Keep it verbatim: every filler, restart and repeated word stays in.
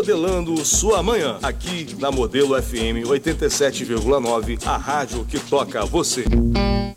modelando sua manhã, aqui na Modelo F M oitenta e sete vírgula nove, a rádio que toca você.